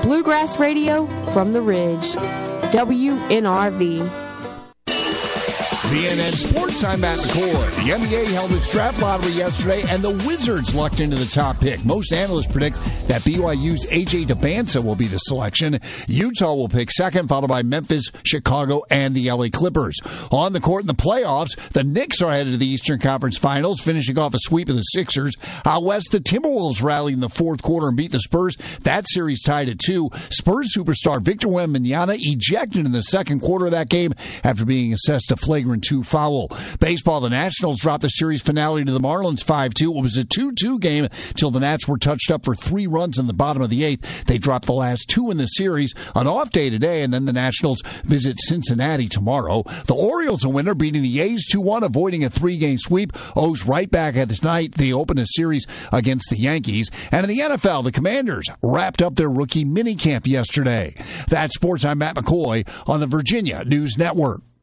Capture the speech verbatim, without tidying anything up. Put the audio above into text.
Bluegrass Radio from the Ridge. W N R V. B N N Sports, I'm Matt McCoy. The N B A held its draft lottery yesterday, and the Wizards lucked into the top pick. Most analysts predict that B Y U's A J Debnza will be the selection. Utah will pick second, followed by Memphis, Chicago, and the L A Clippers. On the court in the playoffs, the Knicks are headed to the Eastern Conference Finals, finishing off a sweep of the Sixers. Out west, the Timberwolves rallied in the fourth quarter and beat the Spurs. That series tied at two. Spurs superstar Victor Wembanyama ejected in the second quarter of that game after being assessed a flagrant two foul. Baseball, the Nationals dropped the series finale to the Marlins five two. It was a two two game till the Nats were touched up for three runs in the bottom of the eighth. They dropped the last two in the series. An off day today, and then the Nationals visit Cincinnati tomorrow. The Orioles, a winner, beating the A's two one, avoiding a three-game sweep. O's right back at tonight. They open a series against the Yankees. And in the N F L, the Commanders wrapped up their rookie minicamp yesterday. That's Sports. I'm Matt McCoy on the Virginia News Network.